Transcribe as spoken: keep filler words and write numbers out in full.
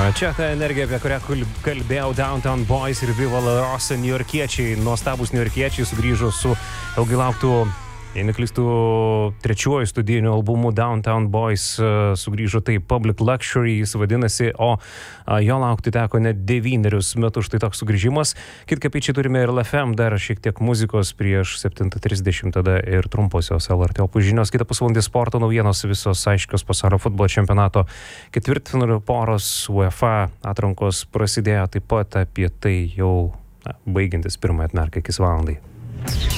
Čia ta energija, apie kurią kalbėjau, Downtown Boys ir Viva La Rosa niujorkiečiai, nuostabus niujorkiečiai sugrįžo su ilgai lauktų, jei neklystu, trečiuoju studijiniu albumu Downtown Boys, sugrįžo tai Public Luxury, jis vadinasi, o jo laukti teko net devynerius metus, štai toks sugrįžimas. Kitkapičiai turime ir L F M, dar šiek tiek muzikos prieš septintą trisdešimt, tada ir trumposios L R T Opus žinios, kitą pusvalandį sporto naujienos, visos aiškios pasaulio futbolo čempionato ketvirtfinalio poros, UEFA atrankos prasidėjo, taip pat apie tai jau na, baigiantis pirmąją atmerką iki valandai.